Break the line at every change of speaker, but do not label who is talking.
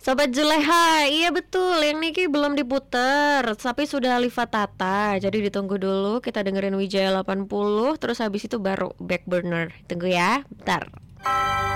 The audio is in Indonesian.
Sobat Juleha, iya betul, yang Niki belum diputer, tapi sudah Liva Tata. Jadi ditunggu dulu, kita dengerin Wijaya 80, terus habis itu baru Back Burner. Tunggu ya, bentar.